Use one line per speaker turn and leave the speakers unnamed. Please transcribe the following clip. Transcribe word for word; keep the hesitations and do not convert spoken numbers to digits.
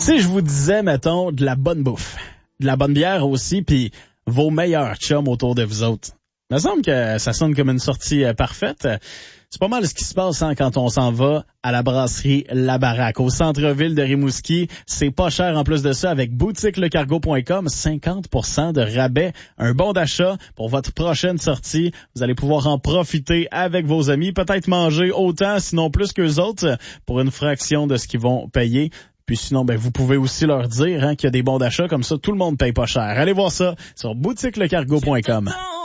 Si je vous disais, mettons, de la bonne bouffe, de la bonne bière aussi, puis vos meilleurs chums autour de vous autres, il me semble que ça sonne comme une sortie euh, parfaite. C'est pas mal ce qui se passe hein, quand on s'en va à la brasserie La Baraque, au centre-ville de Rimouski. C'est pas cher en plus de ça avec boutique le cargo point com, cinquante pour cent de rabais, un bon d'achat pour votre prochaine sortie. Vous allez pouvoir en profiter avec vos amis, peut-être manger autant, sinon plus qu'eux autres, pour une fraction de ce qu'ils vont payer. Puis sinon, ben vous pouvez aussi leur dire hein, qu'il y a des bons d'achat, comme ça tout le monde paye pas cher. Allez voir ça sur boutique le cargo point com.